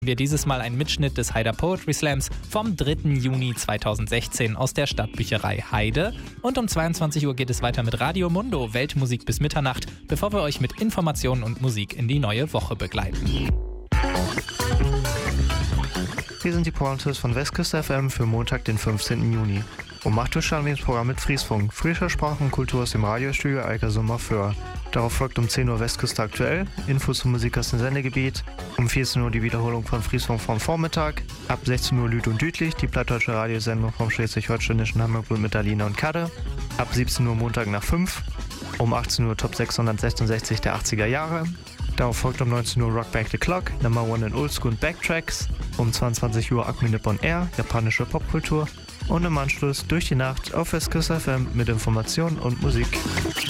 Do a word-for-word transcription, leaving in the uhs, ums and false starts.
Wir dieses Mal einen Mitschnitt des Haider Poetry Slams vom dritten Juni zweitausendsechzehn aus der Stadtbücherei Heide. Und um zweiundzwanzig Uhr geht es weiter mit Radio Mundo, Weltmusik bis Mitternacht, bevor wir euch mit Informationen und Musik in die neue Woche begleiten. Hier sind die Programmtipps von Westküste F M für Montag, den fünfzehnten Juni. Um acht Uhr starten wir das Programm mit Friesfunk, frischer Sprache und Kultur aus dem Radiostudio Alkersummer Föhr. Darauf folgt um zehn Uhr Westküste aktuell, Infos zur Musik aus dem Sendegebiet, um vierzehn Uhr die Wiederholung von Friesfunk vom Vormittag, ab sechzehn Uhr Lüd und Dütlich, die plattdeutsche Radiosendung vom schleswig-holsteinischen Hammerblut mit Alina und Kadde, ab siebzehn Uhr Montag nach fünf, um achtzehn Uhr Top sechshundertsechsundsechzig der achtziger Jahre, darauf folgt um neunzehn Uhr Rock Back the Clock, Number One in Oldschool und Backtracks, um zweiundzwanzig Uhr Acme Nippon Air, japanische Popkultur und im Anschluss durch die Nacht auf Westküste F M mit Informationen und Musik.